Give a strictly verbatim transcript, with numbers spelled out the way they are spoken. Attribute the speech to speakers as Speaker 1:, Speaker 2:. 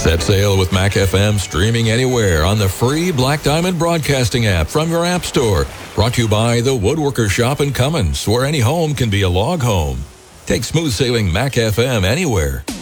Speaker 1: Set sail with Mac F M streaming anywhere on the free Black Diamond Broadcasting app from your app store. Brought to you by the Woodworker Shop in Cummins, where any home can be a log home. Take smooth sailing Mac F M anywhere.